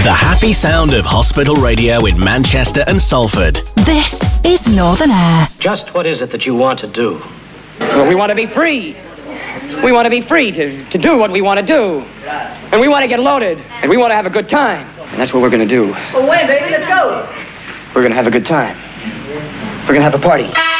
The happy sound of hospital radio in Manchester and Salford. This is Northern Air. Just what is it that you want to do? Well, we want to be free. We want to be free to do what we want to do. And we want to get loaded. And we want to have a good time. And that's what we're going to do. Well, wait, baby, let's go. We're going to have a good time. We're going to have a party.